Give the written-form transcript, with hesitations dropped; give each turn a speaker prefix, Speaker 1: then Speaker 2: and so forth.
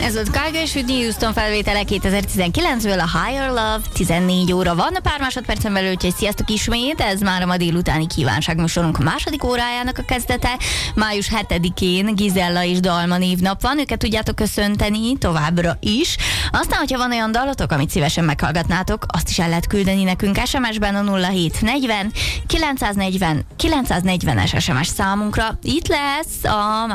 Speaker 1: Ez ott Gaga és Whitney Houston felvétele 2019-ből, a Higher Love. 14 óra van, a pár másodpercen belül, úgyhogy sziasztok ismét, ez már a ma délutáni kívánságműsorunk a második órájának a kezdete. Május 7-én Gizella és Dalma névnap van, őket tudjátok köszönteni továbbra is. Aztán, hogyha van olyan dalotok, amit szívesen meghallgatnátok, azt is el lehet küldeni nekünk SMS-ben a 0740 940 940-es SMS számunkra. Itt lesz a